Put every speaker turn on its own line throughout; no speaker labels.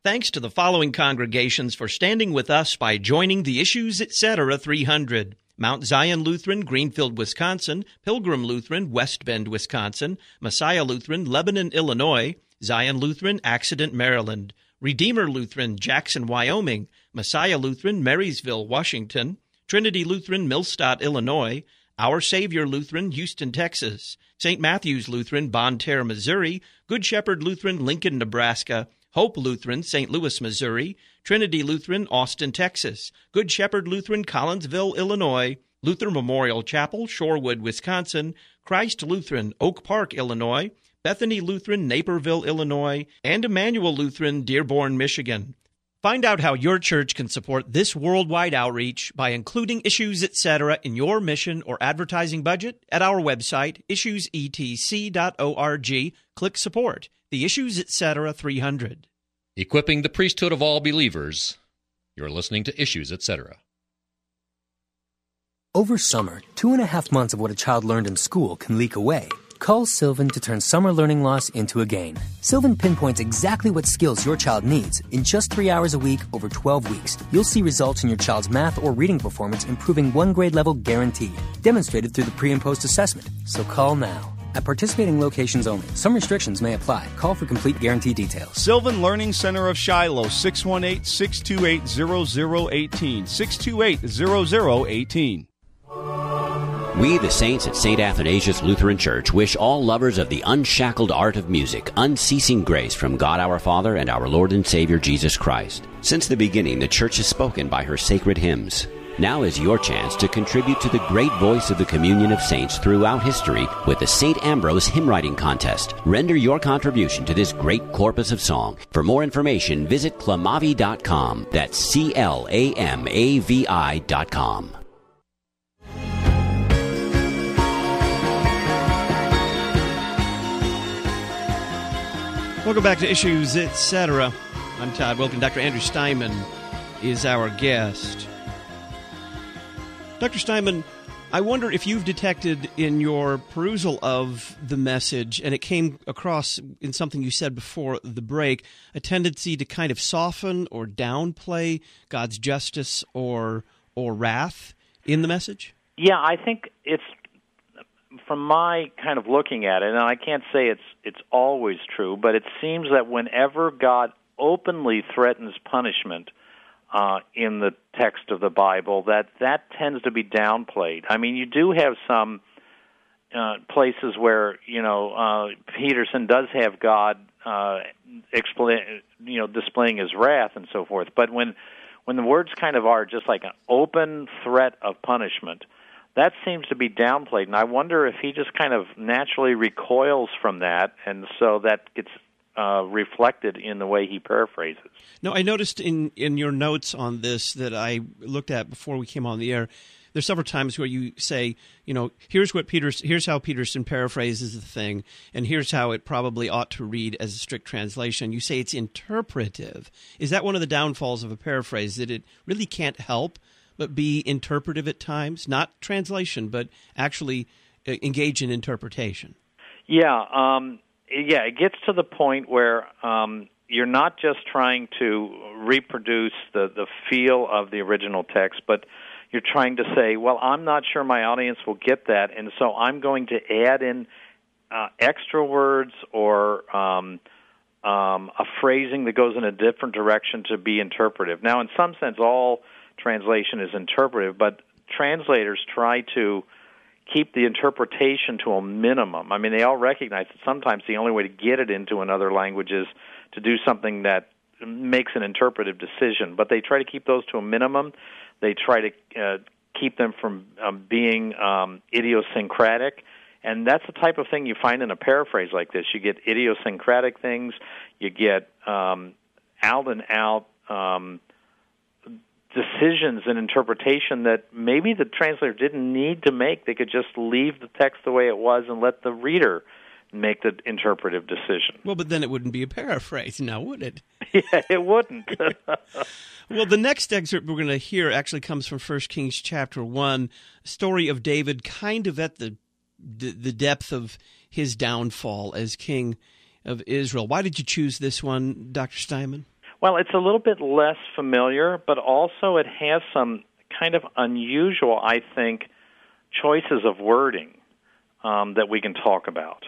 Thanks to the following congregations for standing with us by joining the Issues Etc. 300. Mount Zion Lutheran, Greenfield, Wisconsin; Pilgrim Lutheran, West Bend, Wisconsin; Messiah Lutheran, Lebanon, Illinois; Zion Lutheran, Accident, Maryland; Redeemer Lutheran, Jackson, Wyoming; Messiah Lutheran, Marysville, Washington; Trinity Lutheran, Millstadt, Illinois; Our Savior Lutheran, Houston, Texas; St. Matthew's Lutheran, Bonne Terre, Missouri; Good Shepherd Lutheran, Lincoln, Nebraska; Hope Lutheran, St. Louis, Missouri; Trinity Lutheran, Austin, Texas; Good Shepherd Lutheran, Collinsville, Illinois; Luther Memorial Chapel, Shorewood, Wisconsin; Christ Lutheran, Oak Park, Illinois; Bethany Lutheran, Naperville, Illinois; and Emmanuel Lutheran, Dearborn, Michigan. Find out how your church can support this worldwide outreach by including Issues Etc. in your mission or advertising budget at our website, issuesetc.org. Click Support. The Issues Etc. 300.
Equipping the priesthood of all believers. You're listening to Issues Etc.
Over summer, 2.5 months of what a child learned in school can leak away. Call Sylvan to turn summer learning loss into a gain. Sylvan pinpoints exactly what skills your child needs. In just 3 hours a week, over 12 weeks, you'll see results in your child's math or reading performance improving 1 grade level guaranteed. Demonstrated through the pre and post assessment. So call now. At participating locations only. Some restrictions may apply. Call for complete guarantee details.
Sylvan Learning Center of Shiloh, 618-628-0018. 628-0018.
We, the saints at St. Athanasius Lutheran Church, wish all lovers of the unshackled art of music unceasing grace from God our Father and our Lord and Savior Jesus Christ. Since the beginning, the Church has spoken by her sacred hymns. Now is your chance to contribute to the great voice of the communion of saints throughout history with the St. Ambrose Hymn Writing Contest. Render your contribution to this great corpus of song. For more information, visit clamavi.com. That's CLAMAVI.com.
Welcome back to Issues Etc. I'm Todd Wilken. Dr. Andrew Steinman is our guest. Dr. Steinman, I wonder if you've detected in your perusal of the message, and it came across in something you said before the break, a tendency to kind of soften or downplay God's justice or wrath in the message?
Yeah, I think it's, from my kind of looking at it, and I can't say it's always true, but it seems that whenever God openly threatens punishment in the text of the Bible, that tends to be downplayed. I mean, you do have some places where, Peterson does have God displaying his wrath and so forth. But when the words kind of are just like an open threat of punishment, that seems to be downplayed. And I wonder if he just kind of naturally recoils from that, and so that gets reflected in the way he paraphrases.
No, I noticed in your notes on this that I looked at before we came on the air, there's several times where you say, here's how Peterson paraphrases the thing, and here's how it probably ought to read as a strict translation. You say it's interpretive. Is that one of the downfalls of a paraphrase, that it really can't help but be interpretive at times? Not translation, but actually engage in interpretation.
Yeah, it gets to the point where you're not just trying to reproduce the feel of the original text, but you're trying to say, well, I'm not sure my audience will get that, and so I'm going to add in extra words or a phrasing that goes in a different direction to be interpretive. Now, in some sense, all translation is interpretive, but translators try to keep the interpretation to a minimum. I mean, they all recognize that sometimes the only way to get it into another language is to do something that makes an interpretive decision, but they try to keep those to a minimum. They try to keep them from being idiosyncratic, and that's the type of thing you find in a paraphrase like this. You get idiosyncratic things, you get out-and-out decisions and interpretation that maybe the translator didn't need to make. They could just leave the text the way it was and let the reader make the interpretive decision.
Well, but then it wouldn't be a paraphrase now, would it?
Yeah, it wouldn't.
Well, the next excerpt we're going to hear actually comes from 1 Kings chapter 1, story of David kind of at the depth of his downfall as king of Israel. Why did you choose this one, Dr. Steinman?
Well, it's a little bit less familiar, but also it has some kind of unusual, I think, choices of wording that we can talk about.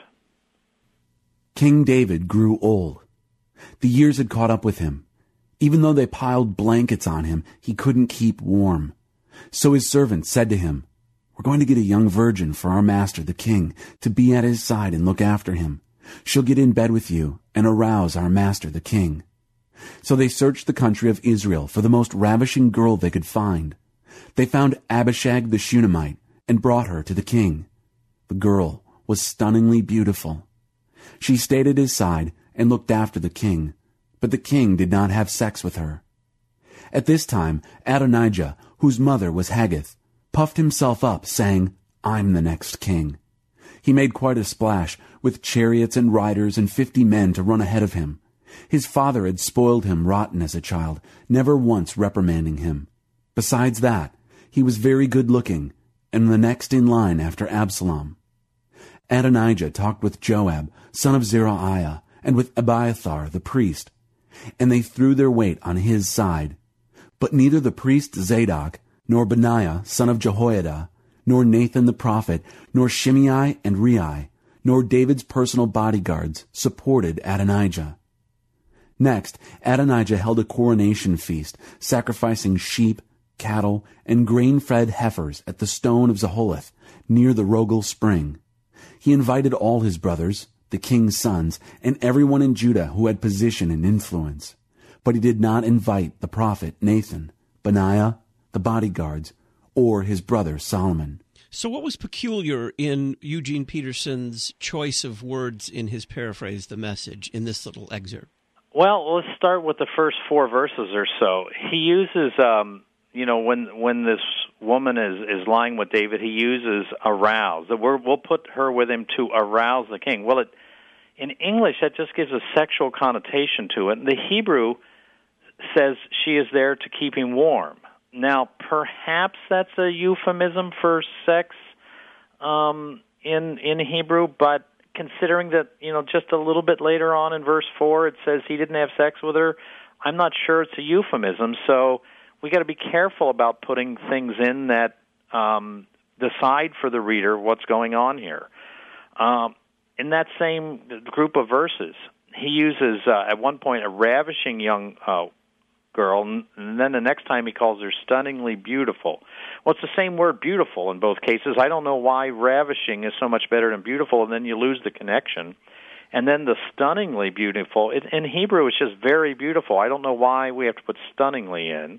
King David grew old. The years had caught up with him. Even though they piled blankets on him, he couldn't keep warm. So his servants said to him, "We're going to get a young virgin for our master, the king, to be at his side and look after him. She'll get in bed with you and arouse our master, the king." So they searched the country of Israel for the most ravishing girl they could find. They found Abishag the Shunammite and brought her to the king. The girl was stunningly beautiful. She stayed at his side and looked after the king, but the king did not have sex with her. At this time, Adonijah, whose mother was Haggith, puffed himself up, saying, "I'm the next king." He made quite a splash, with chariots and riders and 50 men to run ahead of him. His father had spoiled him rotten as a child, never once reprimanding him. Besides that, he was very good-looking, and the next in line after Absalom. Adonijah talked with Joab, son of Zeruiah, and with Abiathar the priest, and they threw their weight on his side. But neither the priest Zadok, nor Benaiah, son of Jehoiada, nor Nathan the prophet, nor Shimei and Rei, nor David's personal bodyguards supported Adonijah. Next, Adonijah held a coronation feast, sacrificing sheep, cattle, and grain-fed heifers at the stone of Zeholeth, near the Rogel spring. He invited all his brothers, the king's sons, and everyone in Judah who had position and influence. But he did not invite the prophet Nathan, Benaiah, the bodyguards, or his brother Solomon.
So what was peculiar in Eugene Peterson's choice of words in his paraphrase, The Message, in this little excerpt?
Well, let's start with the first 4 verses or so. He uses, when this woman is lying with David, he uses arouse. The word, we'll put her with him to arouse the king. Well, in English, that just gives a sexual connotation to it. The Hebrew says she is there to keep him warm. Now, perhaps that's a euphemism for sex in Hebrew, but considering that, just a little bit later on in verse 4, it says he didn't have sex with her, I'm not sure it's a euphemism. So we got to be careful about putting things in that decide for the reader what's going on here. In that same group of verses, he uses, at one point, a ravishing young girl, and then the next time he calls her stunningly beautiful. Well, it's the same word, beautiful, in both cases. I don't know why ravishing is so much better than beautiful, and then you lose the connection. And then the stunningly beautiful, in Hebrew, it's just very beautiful. I don't know why we have to put stunningly in.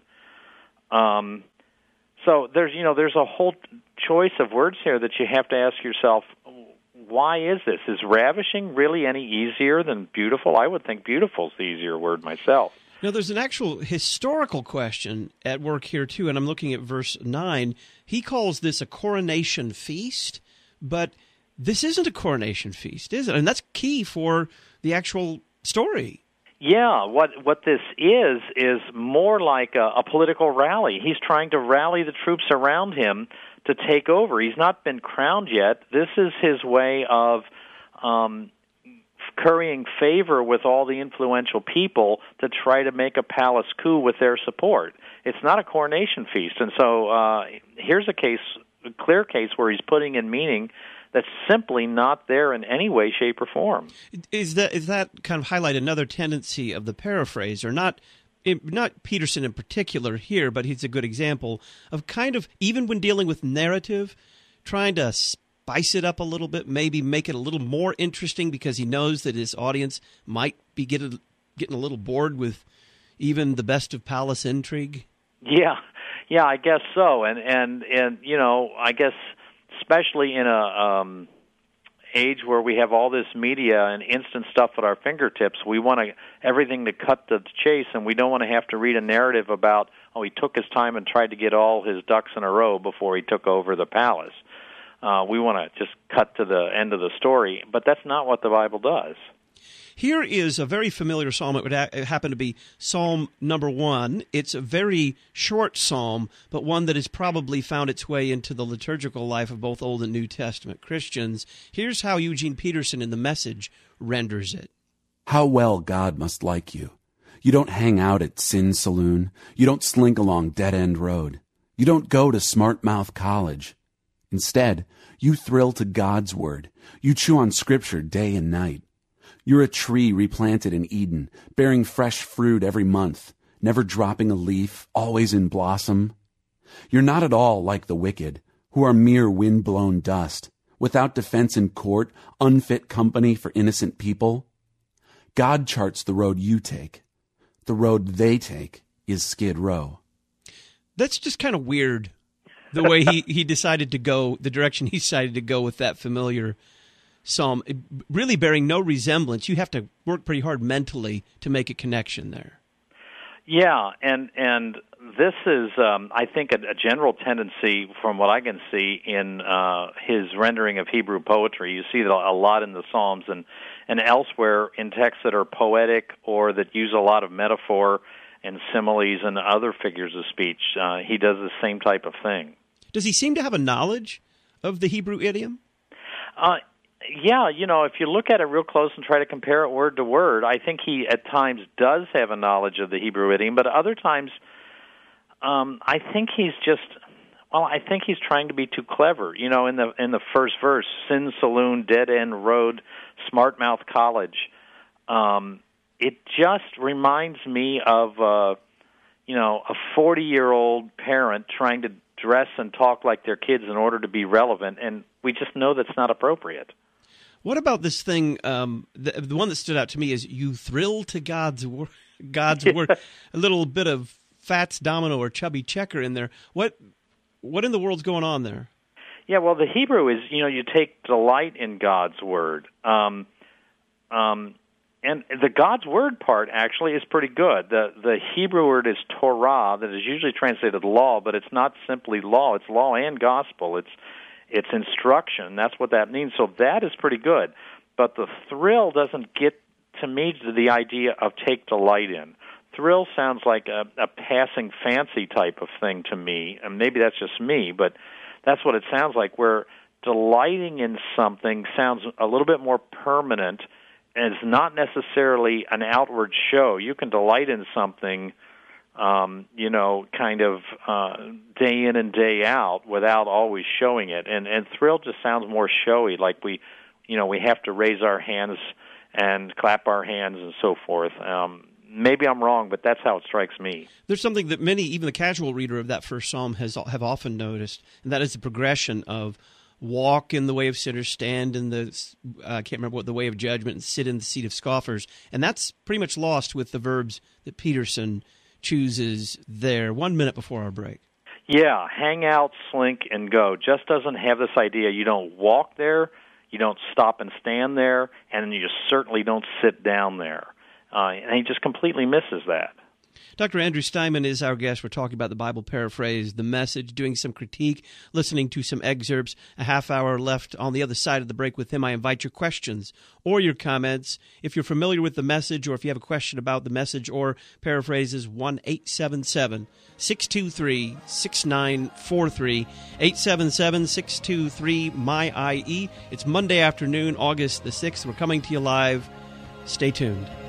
So there's a whole choice of words here that you have to ask yourself, why is this? Is ravishing really any easier than beautiful? I would think beautiful is the easier word myself.
Now, there's an actual historical question at work here, too, and I'm looking at verse 9. He calls this a coronation feast, but this isn't a coronation feast, is it? And that's key for the actual story.
Yeah, what this is more like a political rally. He's trying to rally the troops around him to take over. He's not been crowned yet. This is his way of currying favor with all the influential people to try to make a palace coup with their support. It's not a coronation feast. And so here's a clear case where he's putting in meaning that's simply not there in any way, shape, or form.
Is that kind of highlight another tendency of the paraphrase, or not Peterson in particular here, but he's a good example of kind of, even when dealing with narrative, trying to spice it up a little bit, maybe make it a little more interesting because he knows that his audience might be getting a little bored with even the best of palace intrigue? Yeah,
I guess so. And I guess especially in a age where we have all this media and instant stuff at our fingertips, we want everything to cut to the chase, and we don't want to have to read a narrative about, he took his time and tried to get all his ducks in a row before he took over the palace. We want to just cut to the end of the story, but that's not what the Bible does.
Here is a very familiar psalm. It would happen to be Psalm number 1. It's a very short psalm, but one that has probably found its way into the liturgical life of both Old and New Testament Christians. Here's how Eugene Peterson in The Message renders it.
How well God must like you. You don't hang out at Sin's Saloon. You don't slink along Dead End Road. You don't go to Smart Mouth College. Instead, you thrill to God's Word. You chew on Scripture day and night. You're a tree replanted in Eden, bearing fresh fruit every month, never dropping a leaf, always in blossom. You're not at all like the wicked, who are mere wind-blown dust, without defense in court, unfit company for innocent people. God charts the road you take. The road they take is Skid Row.
That's just kind of weird, the way he decided to go, the direction he decided to go with that familiar psalm, really bearing no resemblance. You have to work pretty hard mentally to make a connection there.
Yeah, and this is, I think, a general tendency from what I can see in his rendering of Hebrew poetry. You see that a lot in the Psalms and elsewhere in texts that are poetic or that use a lot of metaphor and similes and other figures of speech. He does the same type of thing.
Does he seem to have a knowledge of the Hebrew idiom?
Yeah, if you look at it real close and try to compare it word to word, I think he at times does have a knowledge of the Hebrew idiom, but other times I think he's trying to be too clever. In the first verse, Sin Saloon, Dead End Road, Smart Mouth College. It just reminds me of a 40-year-old parent trying to dress and talk like their kids in order to be relevant, and we just know that's not appropriate.
What about this thing? The one that stood out to me is you thrill to God's word. A little bit of Fats Domino or Chubby Checker in there. What in the world's going on there?
Yeah, well, the Hebrew is you take delight in God's word, and the God's word part actually is pretty good. The Hebrew word is Torah, that is usually translated law, but it's not simply law. It's law and gospel. It's instruction. That's what that means. So that is pretty good. But the thrill doesn't get to me to the idea of take delight in. Thrill sounds like a passing fancy type of thing to me, and maybe that's just me, but that's what it sounds like, where delighting in something sounds a little bit more permanent and it's not necessarily an outward show. You can delight in something kind of day in and day out without always showing it. And thrill just sounds more showy, like we have to raise our hands and clap our hands and so forth. Maybe I'm wrong, but that's how it strikes me.
There's something that many, even the casual reader of that first psalm, have often noticed, and that is the progression of walk in the way of sinners, stand in the, I can't remember what, the way of judgment, and sit in the seat of scoffers. And that's pretty much lost with the verbs that Peterson chooses there. 1 minute before our break.
Yeah, hang out, slink, and go. Just doesn't have this idea. You don't walk there, you don't stop and stand there, and you certainly don't sit down there. And he just completely misses that.
Dr. Andrew Steinman is our guest. We're talking about the Bible Paraphrase, the Message, doing some critique, listening to some excerpts. A half hour left on the other side of the break with him. I invite your questions or your comments. If you're familiar with the Message or if you have a question about the Message or Paraphrases, 1-877-623-6943, 877-623-MY-IE. It's Monday afternoon, August the 6th. We're coming to you live. Stay tuned.